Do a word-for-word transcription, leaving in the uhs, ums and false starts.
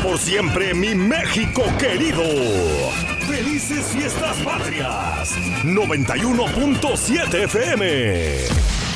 por siempre, mi México querido. ¡Felices fiestas patrias! noventa y uno punto siete F M.